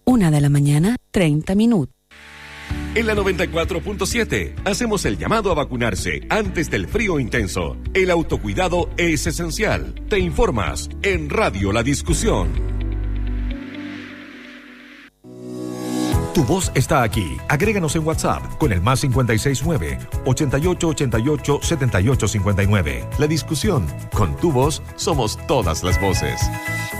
1:30 a.m. En la 94.7 hacemos el llamado a vacunarse antes del frío intenso. El autocuidado es esencial. Te informas en Radio La Discusión. Tu voz está aquí. Agréganos en WhatsApp con el +569 8888 7859. La Discusión. Con tu voz somos todas las voces.